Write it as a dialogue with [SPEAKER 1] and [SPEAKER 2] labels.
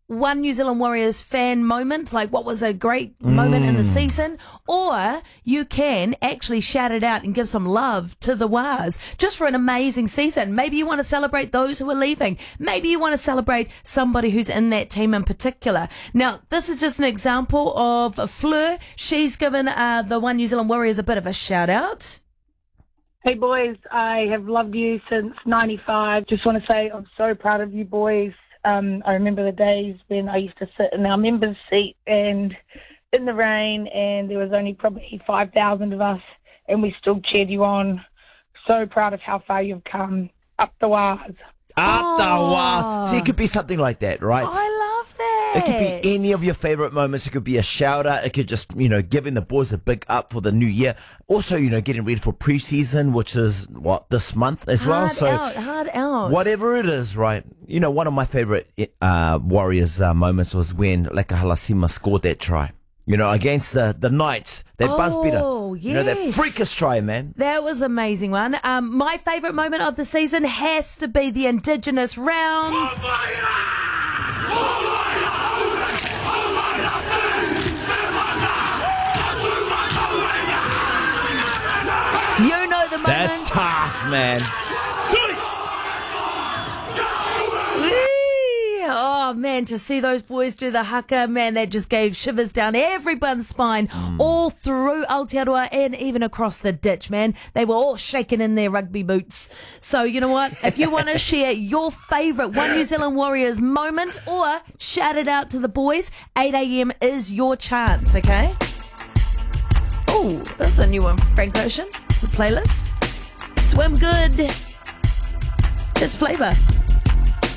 [SPEAKER 1] one New Zealand Warriors fan moment, like what was a great moment in the season, or you can actually shout it out and give some love to the Wars just for an amazing season. Maybe you want to celebrate those who are leaving. Maybe you want to celebrate somebody who's in that team in particular. Now, this is just an example of Fleur. She's given the one New Zealand Warriors a bit of a shout out.
[SPEAKER 2] Hey boys, I have loved you since 95. Just want to say I'm so proud of you boys. I remember the days when I used to sit in our members' seat and in the rain, and there was only probably 5,000 of us, and we still cheered you on. So proud of how far you've come. Up the Wars.
[SPEAKER 3] Up the Wars. See, it could be something like that, right?
[SPEAKER 1] I love that.
[SPEAKER 3] It could be any of your favorite moments. It could be a shout out. It could just, giving the boys a big up for the new year. Also, getting ready for preseason, which is this month as well.
[SPEAKER 1] Hard out.
[SPEAKER 3] Whatever it is, right? One of my favorite Warriors moments was when Leka Halasima scored that try. Against the Knights, that buzz beater.
[SPEAKER 1] Oh, yes.
[SPEAKER 3] That freakish try, man.
[SPEAKER 1] That was an amazing one. My favourite moment of the season has to be the Indigenous round. You know the moment.
[SPEAKER 3] That's tough, man.
[SPEAKER 1] Oh, man, to see those boys do the haka, man, that just gave shivers down everyone's spine, all through Aotearoa and even across the ditch, man. They were all shaking in their rugby boots. So, you know what? If you want to share your favourite One New Zealand Warriors moment or shout it out to the boys, 8 a.m. is your chance, okay? Oh, this is a new one from Frank Ocean. It's the playlist. Swim Good. It's Flavour.